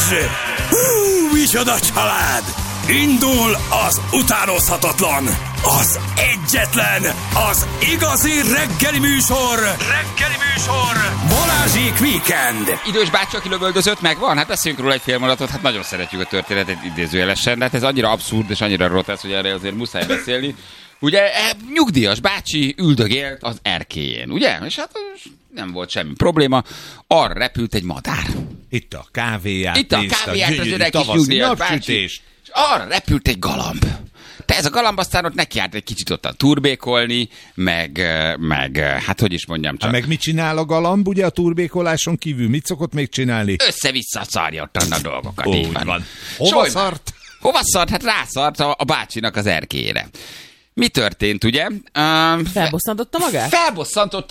Hú, micsoda család! Indul az utánozhatatlan, az egyetlen, az igazi reggeli műsor, Balázsék Weekend. Idős bácsi, aki lövöldözött, megvan? Hát beszéljünk róla egy fél mondatot, hát nagyon szeretjük a történetet idézőjelesen, de hát ez annyira abszurd és annyira rotesz, hogy erre azért muszáj beszélni. Ugye nyugdíjas bácsi üldögélt az erkélyén, ugye? És hát nem volt semmi probléma, arra repült egy madár. Itt a kávéját, az öreg kis nyugdíjas bácsi, és arra repült egy galamb. De ez a galamb aztán ott nekiállt egy kicsit ottan turbékolni, meg hát hogy is mondjam csak. Meg mit csinál a galamb, ugye a turbékoláson kívül? Mit szokott még csinálni? Össze-vissza szarja ottan a dolgokat. Úgy van. Hova szart? Hova szart? Hát rászart a bácsinak az erkélyére. Mi történt, ugye? Felbosszantotta magát? Felbosszantotta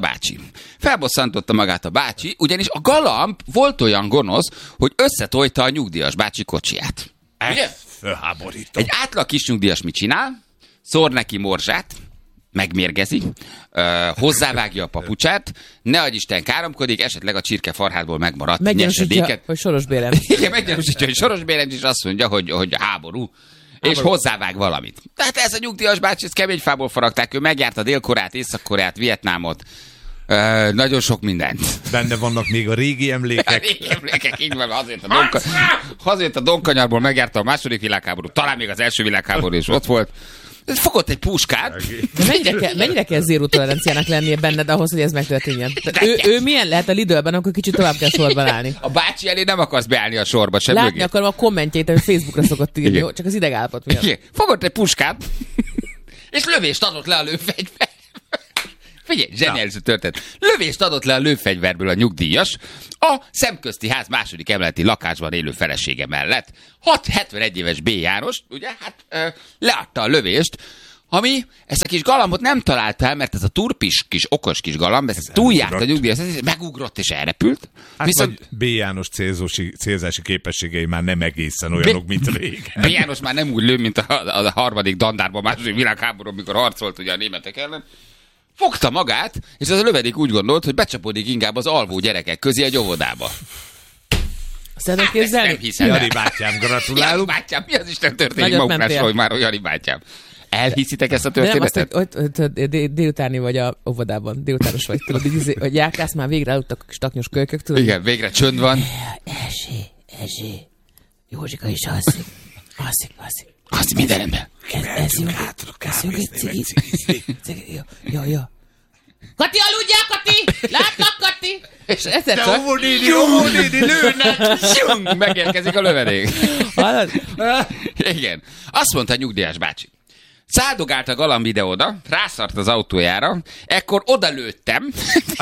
magát a bácsi, ugyanis a galamb volt olyan gonosz, hogy összetojta a nyugdíjas bácsi kocsiját. Ugye? Fölháborító. Egy átlag kis nyugdíjas mit csinál? Szór neki morzsát, megmérgezi, hozzávágja a papucsát, ne adj Isten káromkodik, esetleg a csirke farhátból megmaradt nyesedéket. Hogy Soros Bélem. Igen, meggyanúsítja, hogy Soros Bélem is azt mondja, hogy háború. És hozzávág valamit. Tehát ez a nyugdíjas bácsi, ez kemény fából faragták, ő megjárta Dél-Koreát, Észak-Koreát, Vietnámot, nagyon sok mindent. Benne vannak még a régi emlékek. A régi emlékek, így van, azért a Donkanyarból megjárta a második világháború, talán még az első világháború is ott volt. Fogott egy puskát. Mennyire kell zéró toleranciának lennie benned ahhoz, hogy ez megtörténjen? Ő milyen lehet a Lidlben, akkor kicsit tovább kell sorban állni? A bácsi elé nem akarsz beállni a sorba, sem látni mögé. akarom a kommentjeit, amit Facebookra szokott írni, jó? Csak az idegállapot miatt. Igen. Fogott egy puskát, és lövést adott le a lőfegyver. Figyelj, zseniális történet. Lövést adott le a lőfegyverből a nyugdíjas a Szemközti Ház második emeleti lakásban élő felesége mellett. 71 éves B. János, ugye, hát leadta a lövést, ami ezt a kis galambot nem találta el, mert ez a turpis kis, okos kis galamb, ez túljárt a nyugdíjas, megugrott és elrepült. Hát viszont B. János célzási képességei már nem egészen olyanok, mint régen. B. János már nem úgy lő, mint a harmadik dandárban, második világháború, amikor harcolt ugye a németek ellen. Fogta magát, és az a lövedék úgy gondolt, hogy becsapódik inkább az alvó gyerekek közé egy óvodába. Szeretném képzelni? Nem hiszem. Jani bátyám, gratulálok. Jani bátyám, mi az Isten történik maguknásra, hogy már Jani bátyám. Elhiszitek ezt a történetet? Nem, azt, hogy délutáni vagy a óvodában, délutános vagy, tudod, hogy járkálsz, már végre eludtak a staknyos kölykök, tudod? Igen, végre csönd van. Erzsé, Józsika is alszik. Azt minden ember. Eszünk egy cigit. Jó. Kati, aludjál, Kati! Látlak, Kati! És egyszer csak... Jó, néni, lőnek! Megérkezik a lövedék. Igen. Azt mondta a nyugdíjas bácsi. Száldogált a galamb ide-oda, rászart az autójára, ekkor odalőttem,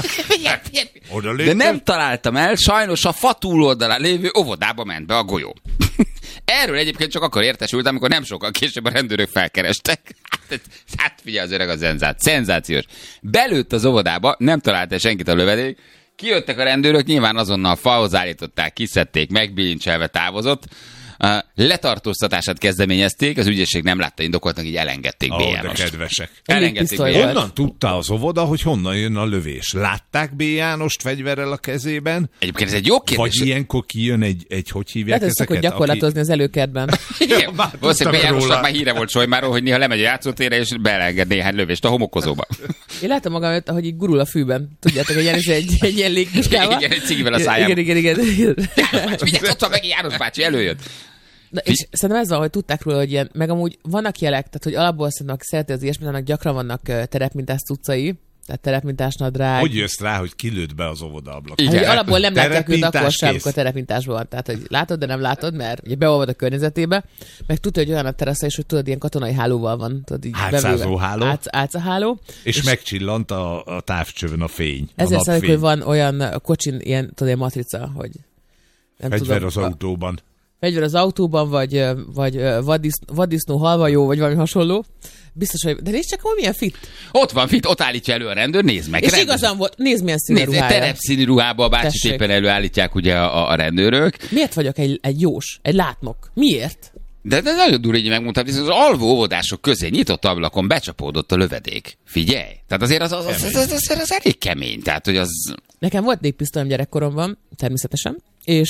de nem találtam el, sajnos a fa túloldalán lévő óvodába ment be a golyó. Erről egyébként csak akkor értesült, amikor nem sokkal később a rendőrök felkerestek. Hát figyelj, az öreg a szenzációs. Belőtt az óvodába, nem találta senkit a lövedék, kijöttek a rendőrök, nyilván azonnal falhoz állították, kiszedték, megbilincselve távozott. Letartóztatását kezdeményezték, az ügyészség nem látta indokoltnak, így elengedték B. Jánost. De kedvesek. Elengedték B. Honnan tudta az óvoda, hogy honnan jön a lövés? Látták B. Jánost fegyverrel a kezében? Egyébként ez egy jó kérdés. Vagy ilyenkor kijön egy hogy hívják ezeket? Lehet, hogy gyakorlatozni az előkertben. Igen, valószínűleg B. Jánosnak már híre volt Solymáról, hogy néha lemegy a játszótérre, és beelenged néhány lövést a homokozóba. Én látom magam, hogy így gurul a fűben. Tudjátok, hogy egy ilyen légpuskával. Igen, egy cigivel a szájában. Igen. Figyelj, ott van meg János bácsi, előjött. Na, és szerintem ez van, hogy tudták róla, hogy ilyen, meg amúgy vannak jelek, tehát hogy alapból szerintem, aki szereti az ilyesmit, annak gyakran vannak terepmintás cuccai, tehát terepmintás nadrág. Hogy jössz rá, hogy kilőtt be az óvoda ablak? Hát, alapból nem látják őt akkor sem, amikor terepintásban van. Tehát, hogy látod, de nem látod, mert ugye beolvad a környezetébe, meg tudja, hogy olyan a terasza, és hogy tudod, ilyen katonai hálóval van. Átszázó háló. Átszaháló. És megcsillant a távcsövön a fény. Ezzel szerint, hogy van olyan kocsin, ilyen, tudod, ilyen matrica, hogy nem fegyver az autóban. Fegyver az autóban, vagy vaddisznó halvajó, vagy valami hasonló. Biztos, hogy... De nézd csak, hogy milyen fit. Ott van fit, ott állítja elő a rendőr, nézd meg. És igazán volt, nézd milyen színű ruhája. Terepszínű ruhába a bácsit éppen előállítják ugye a rendőrök. Miért vagyok egy jós, egy látnok? Miért? De nagyon durva, így megmondtam, hogy az alvó óvodások közé nyitott ablakon becsapódott a lövedék. Figyelj! Tehát azért az elég kemény. Tehát, hogy az... Nekem volt légpisztolyom gyerekkoromban, természetesen, És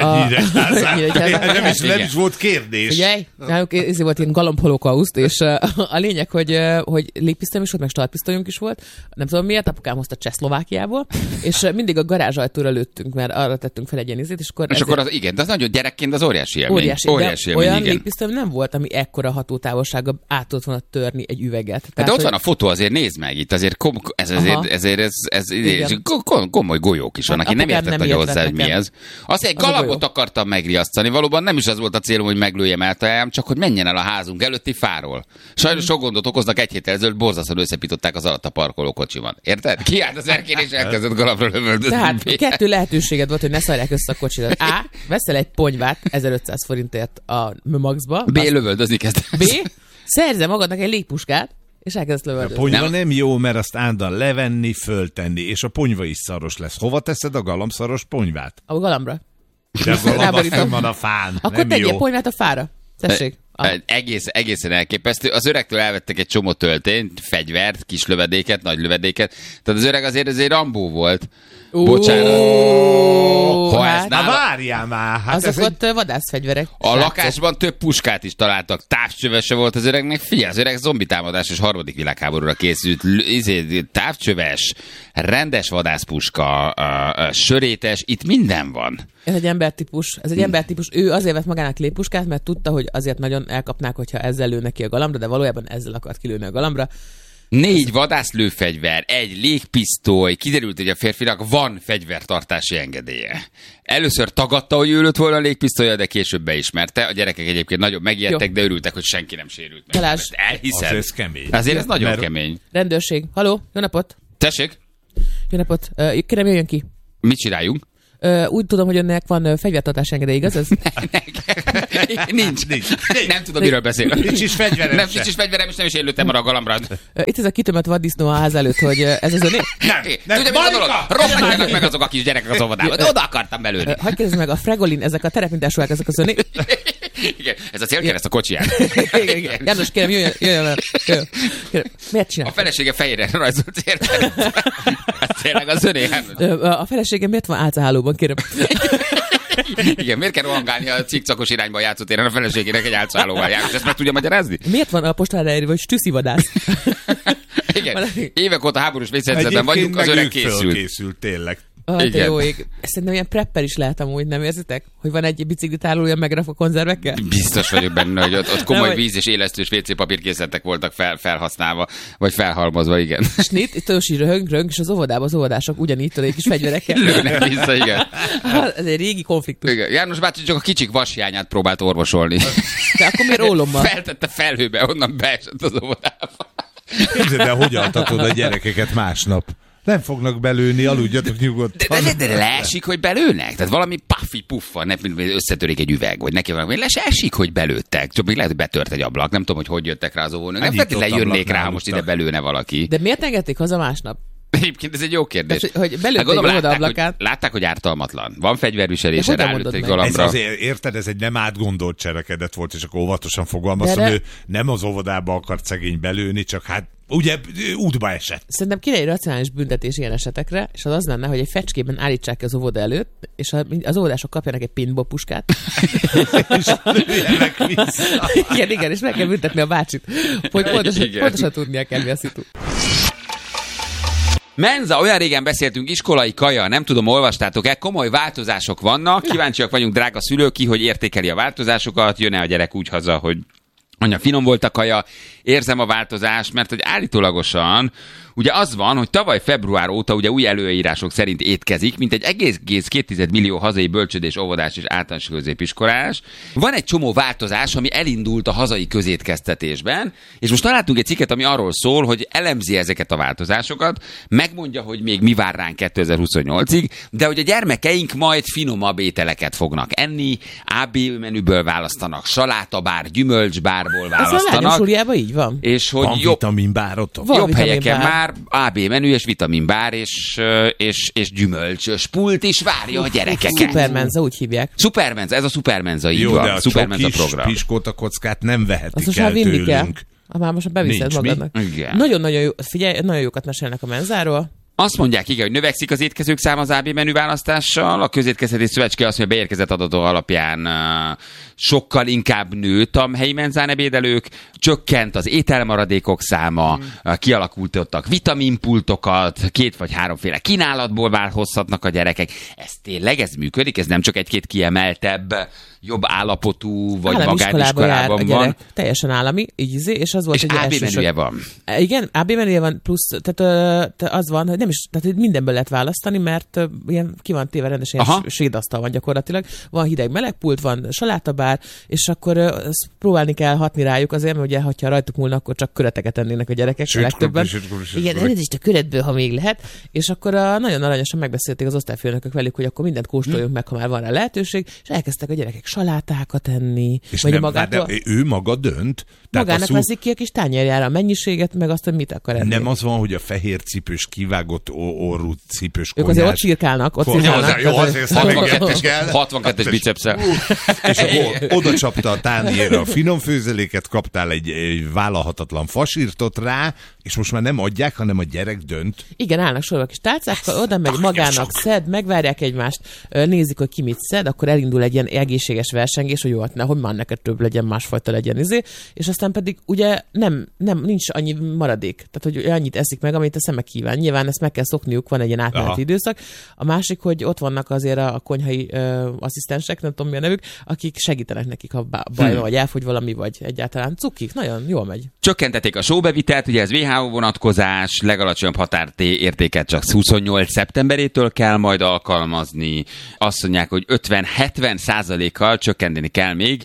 nem is volt kérdés. Figyelj, náluk volt ilyen galambholokauszt, és a lényeg, hogy légpisztolyunk is volt, meg startpisztolyunk is volt. Nem tudom miért, apukám hozta Csehszlovákiából, és mindig a garázsajtóra lőttünk, mert arra tettünk fel egy ilyen izét, és akkor az, igen, de az nagyon gyerekként az óriási élmény. Óriási élmény, olyan légpisztolyom nem volt, ami ekkora hatótávolsága át tudott volna törni egy üveget. Tehát, de ott van a fotó, azért nézd meg, itt azért ez komoly golyók is van, aki nem értett nagyon hozzá, hogy mi ez. Azt egy galambot akartam megriasztani, valóban nem is az volt a célom, hogy meglőjem el, csak hogy menjen el a házunk előtti fáról. Sajnos sok gondot okoznak, egy héttel ezelőtt borzasztóan összepították az alatt a parkoló kocsiban. Érted? Kiállt az erkén és elkezdett galambra lövöldözni. Tehát 2 lehetőséged volt, hogy ne szarják össze a kocsidat. A. Veszel egy ponyvát 1500 forintért a Maxba. B. Lövöldözni kezdesz. B. Szerze magadnak egy légpuskát, és elkezdesz lövöldözni. A ponyva nem jó, mert azt állandóan levenni, föltenni, és a ponyva is szaros lesz. Hova teszed a galambszaros ponyvát? A galambra. De a galamba van a fán. Akkor tegyél ponyvát a fára. Tessék. Egészen elképesztő. Az öregtől elvettek egy csomó töltényt, fegyvert, kis lövedéket, nagy lövedéket. Tehát az öreg azért Rambó volt. Bocsánat. Várjál már. Azok ott vadászfegyverek. A lakásban több puskát is találtak. Távcsövese volt az öregnek. Figyelj, az öreg zombitámadásos 3. világháborúra készült. Távcsöves, rendes vadászpuska, sörétes, itt minden van. Ez egy embertípus. Ő azért vett magának légpuskát, mert tudta, hogy azért nagyon elkapnák, hogyha ezzel lő neki a galambra, de valójában ezzel akart kilőni a galambra. 4 vadászlőfegyver, 1 légpisztoly, kiderült, hogy a férfinak van fegyvertartási engedélye. Először tagadta, hogy ő lőtt volna a légpisztolya, de később beismerte. A gyerekek egyébként nagyon megijedtek, de örültek, hogy senki nem sérült meg. Talán elhiszem. Azért ez kemény. Azért ez nagyon kemény. Rendőrség. Haló, jó napot. Tessék? Jó napot. Kérem, jöjjön ki. Mit csináljunk? Úgy tudom, hogy önnek van fegyvertartási engedély, igaz ez? Nincs. Nem tudom, miről beszél. Nincs is fegyverem. Nincs is fegyverem, és nem is én lőttem arra a galambra. Itt ez a kitömött vaddisznó a ház előtt, hogy ez az öné? Nem. Tudja, mi a dolog? Rohanjanak meg azok a kis gyerekek az óvodába. De oda akartam belőni. Hadd kérdezzük meg, a Fregolin, ezek a terepmintásúak, ezek az öné? Igen, ez a célkereszt a kocsiján. Igen. János, kérem, jöjjön el. Miért csinál? A felesége fejére rajzolt célkereszt. Ez tényleg az öné. A felesége miért van álcahálóban, kérem? Igen, miért kell rohangálni a cikcakos irányba játszótéren a feleségének egy álcahálóval járni? Ezt meg tudja magyarázni? Miért van a postára írva, hogy stüszivadász? Igen, évek óta háborús vészhelyzetben vagyunk, az öreg készült. Tényleg. Te jó ég. Szerintem ilyen prepper is lehet amúgy, nem érzitek? Hogy van egy biciklitárolója megrakva konzervekkel? Biztos vagyok benne, hogy ott komoly víz és élesztős WC papírkészletek voltak felhasználva, vagy felhalmozva, igen. Snit, itt is röhöng, és az óvodában az óvodások ugyanígy tudják kis fegyverekkel. Lőnek vissza, igen. Ez egy régi konfliktus. Igen. János bácsi csak a kicsik vashiányát próbált orvosolni. De akkor miért ólommal? Feltette felhőbe, onnan beesett az óvodába. Képzeld el, hogy altatod a gyerekeket másnap. Nem fognak belőni, aludjatok nyugodtan. De leesik, hogy belőnek? Tehát valami paffi puffa, összetörik egy üveg, vagy neki valami, leesik, hogy belőttek. Csak még lehet, hogy betört egy ablak. Nem tudom, hogy jött rá az óvónők. Nem feltétlenül jönnék rá, most ide belőne valaki. De miért engedték haza másnap? Egyébként ez egy jó kérdés. Tehát, hogy belőtt egy óvodaablakát. Látták, hogy ártalmatlan. Van fegyverviselése, rálőtt egy galambra. Ez azért, érted, ez egy nem átgondolt cselekedet volt, és akkor óvatosan fogalmaztam, ő nem az óvodába akart szegény belőni, csak hát ugye útba esett. Szerintem kéne egy racionális büntetés ilyen esetekre, és az lenne, hogy egy fecskében állítsák ki az óvoda előtt, és az óvodások kapjanak egy paintball puskát. És lőjenek vissza. Igen, és meg kell büntetni a bácsit, hogy pontosan tudnia kell, mi a szitu. Menza, olyan régen beszéltünk, iskolai kaja, nem tudom, olvastátok-e, komoly változások vannak, kíváncsiak vagyunk, drága szülők, ki, hogy értékeli a változásokat, jön-e a gyerek úgy haza, hogy anya, finom volt a kaja, érzem a változást, mert hogy állítólagosan ugye az van, hogy tavaly február óta ugye új előírások szerint étkezik, mint egy 1,2 millió hazai bölcsődés, óvodás és általános középiskolás. Van egy csomó változás, ami elindult a hazai közétkeztetésben, és most találtunk egy cikket, ami arról szól, hogy elemzi ezeket a változásokat, megmondja, hogy még mi vár ránk 2028-ig, de hogy a gyermekeink majd finomabb ételeket fognak enni, AB menüből választanak, salátabár, gyümölcsbárból választanak. Ez a így van. És hogy van vitaminbárotok? Jobb helyeken már AB menü és vitaminbár és gyümölcsös pult is várja a gyerekeket. Supermenza, úgy hívják. Supermenza, ez a Supermenza, így jó, van. De a Supermenza kis program. piskótakockát nem vehetik azt el tőlünk. Már most beviszed magadnak. Igen. Nagyon-nagyon jó, figyelj, nagyon jókat mesélnek a menzáról. Azt mondják, igen, hogy növekszik az étkezők száma az AB menü választással. A Közétkeztetés Szövetség azt mondja, beérkezett adatok alapján sokkal inkább nőtt a helyi menzán ebédelők, csökkent az ételmaradékok száma, kialakultak vitaminpultokat, 2 vagy 3 féle kínálatból hozhatnak a gyerekek. Ez működik, ez nem csak egy-két kiemeltebb, jobb állapotú, vagy magániskolában van. Teljesen állami, így és az volt, és AB menüje van. Igen, AB menüje van, plusz tehát az van, hogy nem is, tehát mindenből lehet választani, mert ilyen ki van téve rendesen, sédasztal van gyakorlatilag. Van hideg-meleg pult, van salátabár, és akkor próbálni kell hatni rájuk azért, mert ugye, ha rajtuk múlna, akkor csak köreteket ennének a gyerekek, a legtöbben. Igen, elnézést a köretből, ha még lehet. És akkor nagyon aranyosan megbeszélték az osztályfőnökök velük, hogy akkor mindent kóstoljunk meg, ha már van rá lehetőség, és elkezdtek a gyerekek salátákat enni. És nem, magától... de ő maga dönt. Magának veszik ki a kis tányérjára a mennyiséget, meg azt, hogy mit akar enni. Nem az van, hogy a fehér cipős, kivágott orrú cipős konyhás... Ők azért ott cirkálnak. Jó, azért 62-es bicepszel. És akkor oda csapta a tányérra a finom főzeléket, kaptál egy vállalhatatlan fasírtot rá, és most már nem adják, hanem a gyerek dönt. Igen, állnak sorba kis tálcákkal, oda megy magának, szed, megvárják egymást, nézik, hogy ki mit szed, akkor elindul egy ilyen egészséges versengés, hogy jó, hát hogy már neked több legyen, másfajta legyen és aztán pedig ugye nincs annyi maradék, tehát hogy annyit eszik meg, amit a szeme kíván. Nyilván ezt meg kell szokniuk, van egy ilyen átmeneti időszak. A másik, hogy ott vannak azért a konyhai asszisztensek, nem tudom mi a nevük, akik segítenek nekik, ha baj vagy elfogy valami, vagy egyáltalán cukik. Nagyon jól megy. Csökkentették a sóbevitelt, ugye ez WHO vonatkozás, legalacsonyabb határértéket csak 28 szeptemberétől kell majd alkalmazni. Azt mondják, hogy 50-70%-kal csökkenteni kell még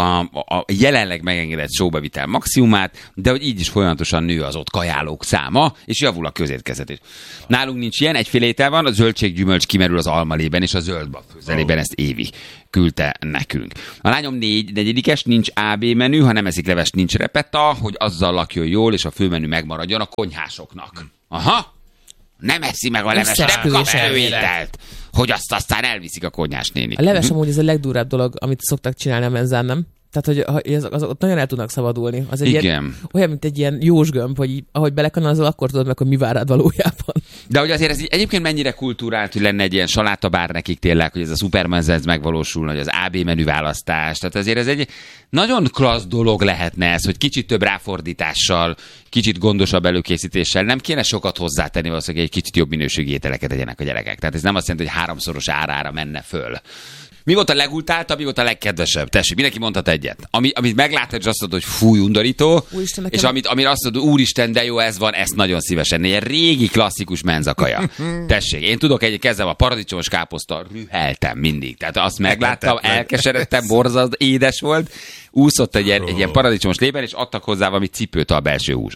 a jelenleg megengedett sóbevitel maximumát, de hogy így is folyamatosan nő az ott kajálók száma, és javul a közétkeztetés. Nálunk nincs ilyen, egyféle étel van, a zöldséggyümölcs kimerül az almalében, és a zöldbab főzelében ezt Évi küldte nekünk. A lányom 4-es, nincs AB menü, ha nem eszik levest, nincs repeta, hogy azzal lakjon jól, és a főmenü megmaradjon a konyhásoknak. Aha! Nem eszi meg a leves, nem kap előételt, hogy azt aztán elviszik a konyhás nénik. A leves amúgy ez a legdurvább dolog, amit szoktak csinálni a menzán, nem? Tehát, hogy azok nagyon el tudnak szabadulni. Az egy ilyen, olyan, mint egy ilyen jósgömb, hogy ahogy belekanalazol, akkor tudod meg, hogy mi vár rád valójában. De hogy azért ez egyébként mennyire kultúrált, hogy lenne egy ilyen salátabár nekik tényleg, hogy ez a szupermenza ez megvalósulna, hogy az AB menü választás. Tehát azért ez egy nagyon klassz dolog lehetne ez, hogy kicsit több ráfordítással, kicsit gondosabb előkészítéssel nem kéne sokat hozzátenni, valószínűleg egy kicsit jobb minőségű ételeket tegyenek a gyerekek. Tehát ez nem azt jelenti, hogy 3-szoros árára menne föl. Mi volt a legutáltabb, mi volt a legkedvesebb? Tessék, mindenki mondhat egyet. Amit meglátod, és azt mondod, hogy fúj, undorító, Úristen, és amire azt mondod, úristen, de jó, ez van, ezt nagyon szívesen. Egy régi, klasszikus menzakaja. Tessék, én tudok kezdem a paradicsomos káposzta, rüheltem mindig. Tehát azt megláttam, elkeseredtem, borzasztó, édes volt, úszott egy ilyen paradicsomos lében, és adtak hozzá valami cipőt a belső hús.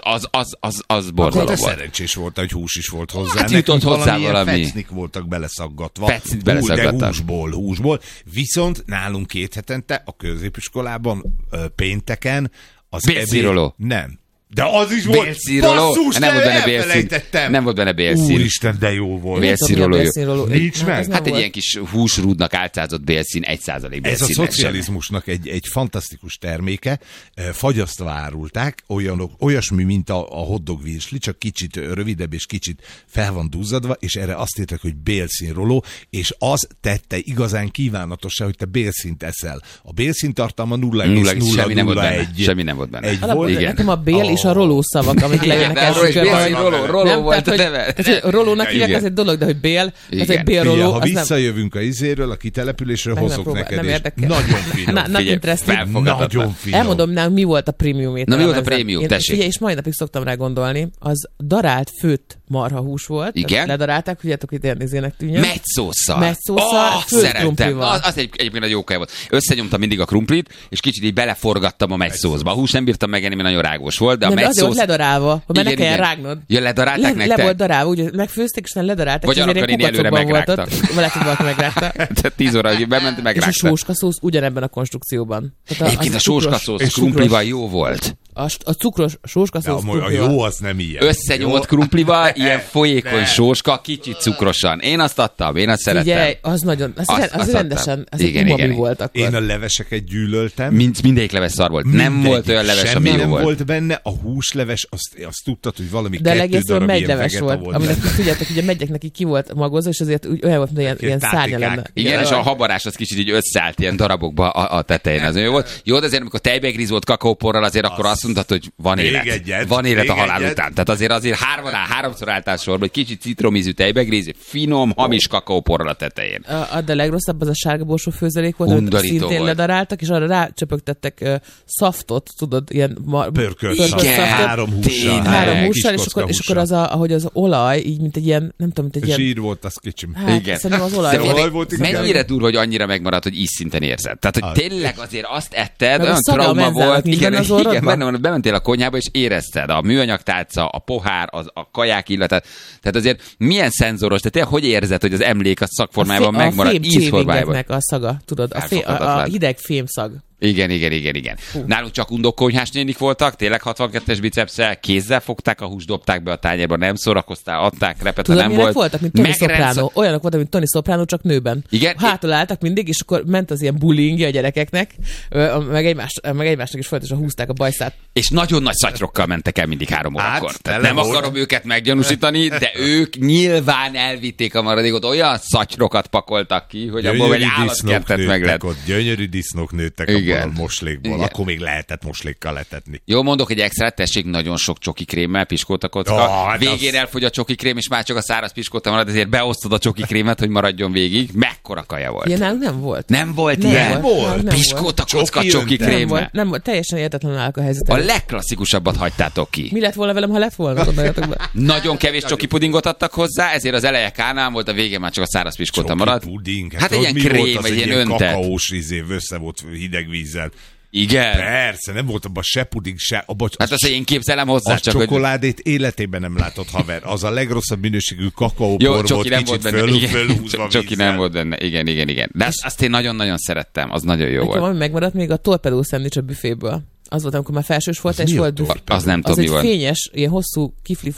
Az borzalom volt. Szerencsés volt, hogy hús is volt hozzá. Hát jutott hozzá valami. Fecnik voltak beleszaggatva. Fecnit beleszaggattak. De húsból. Viszont nálunk 2 hetente a középiskolában pénteken az bélszíroló. Nem. De az is volt. Basszus, nem volt benne bélszín. Nem volt benne bélszín. Úristen, de jó volt. Bélszíroló. Nincs meg? Hát egy ilyen kis húsrúdnak álcázott bélszín, 1% bélszín. Ez a szocializmusnak egy fantasztikus terméke. Fagyasztva árulták, olyasmi, mint a hotdog virsli, csak kicsit rövidebb és kicsit fel van duzzadva, és erre azt írták, hogy bélszínroló, és az tette igazán kívánatossá, hogy te bélszínt eszel. A bélszín tartalma 0,001. Semmi nem volt benne. Nekem a bél és a roló szavak, amik lejönnek elsőkörben. Roló volt a neve. Rolónak hívják, ez egy dolog, de hogy bél, ez egy bélroló. Ha visszajövünk a izéről, a kitelepülésről, hozok neked, és nagyon finom. Nagyon finom. Elmondom, mi volt a prémium étel. Na, mi volt a prémium, tessék. Figyelj, és mai napig szoktam rá gondolni, az darált főtt marhahús volt. Igen. Ledarálták, tudjátok, hogy érnézének tűnjön. Megysósszal. Főtt krumplival. Az egyébként egy jó kaj volt. Összenyomtam mindig a krumplit, és kicsit így beleforgattam a megysószba. A hús nem bírtam megenni, mert nagyon rágós volt, de a megysósz... Nem, azért ledarálva, hogy ne kelljen rágnod. Ja, ledarálták nektek? Le volt darálva, úgy megfőzték, és nem ledarálták. Vagy annak a előre megrágtak. Lehet, hogy valaki megrágta. Tehát 10 óra, hogy bement, megrágtak. És a sóskaszósz ugyanebben a konstrukcióban. Egyébként a sóskaszósz krumplival jó volt. A cukros sóska szósz A krumplival. jó az nem ilyen. Összenyolt krumplival, ilyen folyékony sóska, kicsit cukrosan. Én azt adtam, én azt szerettem. Figyelj, az nagyon, az rendesen, az egy umami volt akkor. Én a leveseket gyűlöltem. Mindegyik leves szar volt. Nem volt olyan leves, ami jó nem volt. volt benne, a húsleves, azt tudtad, hogy valami de 2 darab ilyen leves volt. Aminek tudjátok, hogy a meggyek neki ki volt magozva, és azért olyan volt, mint ilyen szárnya lenne. Igen, és a habarás az kicsit így összeállt ilyen darabokba a tetején. Az jó volt. Jó, de azért amikor tejbegríz volt kakaóporral, azért akkor azt mondtad, hogy van élet. Van élet a halál után. Tehát azért háromszor álltál sorba, hogy kicsit citromízű tejbegríz, finom, hamis kakaóporral a tetején. De legrosszabb az a sárga borsó főzelék volt, amit szintén ledaráltak, és arra rácsöpögtettek szaftot, tudod, ilyen pörkölt szaftot. 3 hússal, és akkor az, ahogy az olaj, így mint egy ilyen, nem tudom, mint egy ilyen... Zsír volt, az kicsim. Igen. Szerintem az olaj volt. Mennyire durva, hogy annyira megmaradt, hogy ízszinten érzed. Tehát, hogy tényleg azért azt etted, meg olyan trauma volt. Igen, benne bementél a konyhába, és érezted a műanyag tálca, a pohár, a kaják illetett. Tehát azért milyen szenzoros, tehát tényleg hogy érzed, hogy az emlék a szakformájában megmarad, ízformájában. A szaga, tudod, a hideg fémszag. Igen. Nálunk csak undokonyhás nénik voltak, tényleg 62-es bicepssel, kézzel fogták a húst, dobták be a tányérba, nem szórakoztál, adták, repet, ha nem volt. Voltak, mint Tony Soprano. Olyanok voltak, mint Tony Soprano, csak nőben. Igen. Hátul álltak mindig, és akkor ment az ilyen bullyingja a gyerekeknek, meg egymásnak is folyamatosan húzták a bajszát. És nagyon nagy szatyrokkal mentek el mindig 3 órakor. Tehát nem akarom őket meggyanúsítani, de ők nyilván elvitték a maradékot, olyan szatyrokat pakoltak ki, hogy abból egy állatkertet meg lett. Gyönyörű disznók nőttek a moslékból. Igen. Akkor még lehetett moslékkal letetni. Jó, mondok egy extra, tessék nagyon sok csoki krémmel, piskóta kocka. Végén elfogy a csoki krém, és már csak a száraz piskóta marad, ezért beosztod a csoki krémet, hogy maradjon végig. Mekkora kaja volt. Ilyen nálunk nem volt. Nem volt ilyen? Piskóta kocka csoki krémmel. Nem volt. Teljesen értetlen állok a helyzetet. A legklasszikusabbat hagytátok ki. Mi lett volna velem, ha lett volna? Nagyon kevés csoki pudingot adtak hozzá, ezért az eleje kánál volt, a végén már csak a száraz piskóta maradt. Hát egy ilyen krém, egy ilyen öntet. Kakaós össze volt hideg vízzel. Igen. Persze, nem volt abban se puding, se... Hát azt én képzelem hozzá, a csak csokoládét életében nem látott, haver. Az a legrosszabb minőségű kakaópor volt, kicsit fölhúzva Csoki nem volt benne, igen. De azt én nagyon-nagyon szerettem, az nagyon jó volt. Valami megmaradt még a torpedó szendvics a büféből. Az volt, amikor már felsős volt, és volt büfé. Az nem tudom, mi volt. Az egy fényes, ilyen hosszú kifli